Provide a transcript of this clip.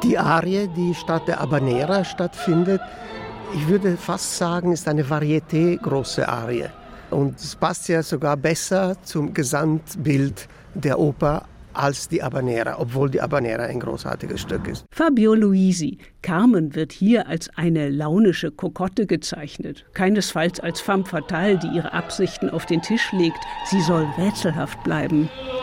Die Arie, die statt der Habanera stattfindet, ich würde fast sagen, ist eine Varieté-große Arie. Und es passt ja sogar besser zum Gesamtbild der Oper als die Habanera, obwohl die Habanera ein großartiges Stück ist. Fabio Luisi. Carmen wird hier als eine launische Kokotte gezeichnet. Keinesfalls als femme fatale, die ihre Absichten auf den Tisch legt. Sie soll rätselhaft bleiben.